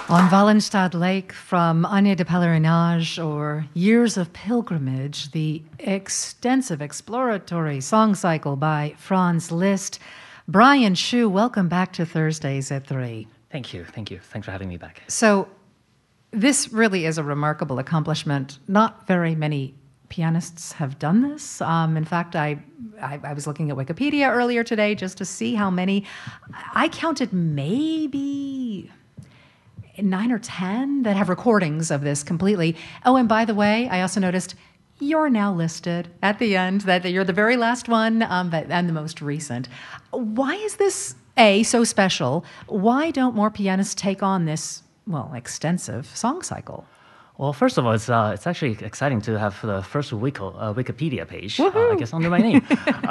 On Wallenstad Lake from Année de Pèlerinage, or Years of Pilgrimage, the extensive exploratory song cycle by Franz Liszt. Brian Hsu, welcome back to Thursdays at 3. Thank you. Thanks for having me back. So this really is a remarkable accomplishment. Not very many pianists have done this. In fact, I was looking at Wikipedia earlier today just to see how many. I counted maybe 9 or 10 that have recordings of this completely. Oh, and by the way, I also noticed you're now listed at the end, that you're the very last one and the most recent. Why is this, so special? Why don't more pianists take on this, extensive song cycle? Well, first of all, it's actually exciting to have the first Wikipedia page, I guess, under my name.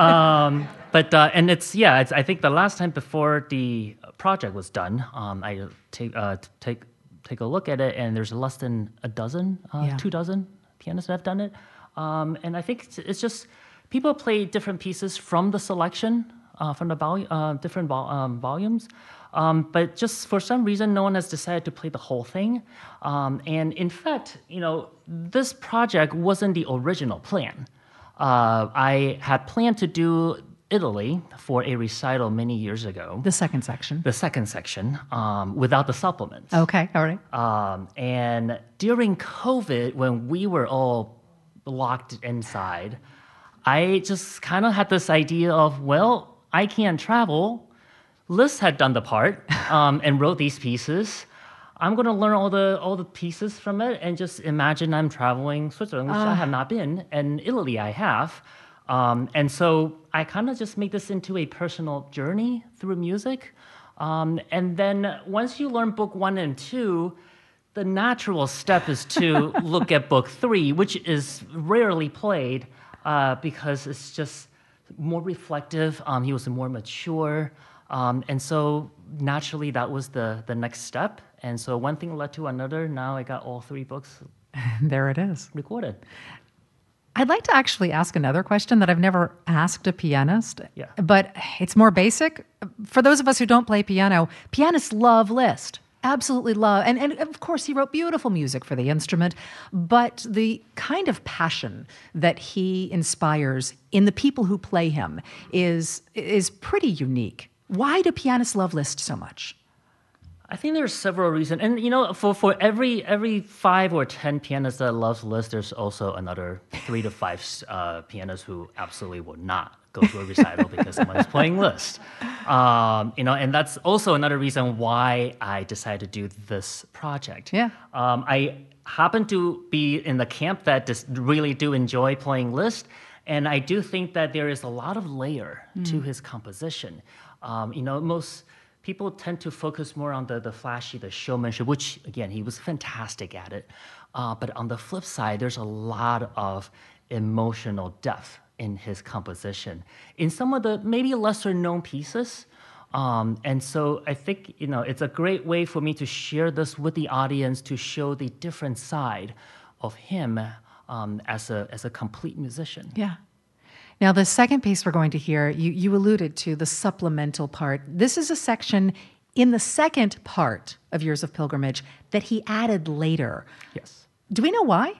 I think the last time before the project was done, I take a look at it, and there's less than 2 dozen pianists that have done it. And I think it's just people play different pieces from the selection, from the different volumes. But just for some reason, no one has decided to play the whole thing. And in fact, this project wasn't the original plan. I had planned to do Italy for a recital many years ago. The second section, without the supplements. Okay, all right. And during COVID, when we were all locked inside, I just kind of had this idea of, I can't travel. Liszt had done the part and wrote these pieces. I'm going to learn all the pieces from it and just imagine I'm traveling Switzerland, which I have not been, and Italy I have. And so I kind of just make this into a personal journey through music. And then once you learn book 1 and 2, the natural step is to look at book 3, which is rarely played because it's just more reflective. He was more mature. And so naturally that was the next step. And so one thing led to another. Now I got all 3 books. There it is. Recorded. I'd like to actually ask another question that I've never asked a pianist, Yeah. But it's more basic. For those of us who don't play piano, pianists love Liszt. Absolutely love. And of course, he wrote beautiful music for the instrument, but the kind of passion that he inspires in the people who play him is pretty unique. Why do pianists love Liszt so much? I think there's several reasons. And, for every 5 or 10 pianists that loves Liszt, there's also another 3 to 5 pianists who absolutely would not go to a recital because someone's playing Liszt. And that's also another reason why I decided to do this project. Yeah. I happen to be in the camp that just really do enjoy playing Liszt, and I do think that there is a lot of layer to his composition. Most people tend to focus more on the flashy, the showmanship, which, again, he was fantastic at it. But on the flip side, there's a lot of emotional depth in his composition in some of the maybe lesser known pieces. And so I think, it's a great way for me to share this with the audience, to show the different side of him as a complete musician. Yeah. Now, the second piece we're going to hear, you alluded to the supplemental part. This is a section in the second part of Years of Pilgrimage that he added later. Yes. Do we know why?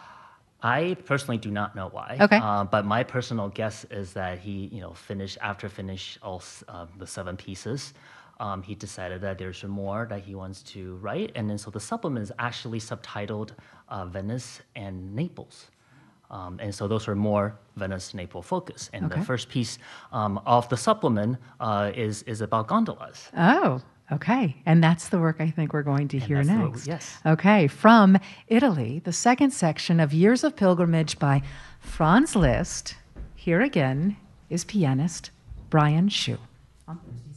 I personally do not know why. Okay. But my personal guess is that he, finished all the 7 pieces. He decided that there's more that he wants to write, and then so the supplement is actually subtitled Venice and Naples. And so those are more Venice, Naples focus. And Okay. the first piece of the supplement is about gondolas. Oh, okay. And that's the work I think we're going to hear that's the- next. yes. Okay. From Italy, the second section of Years of Pilgrimage by Franz Liszt. Here again is pianist Brian Hsu. On Thursday.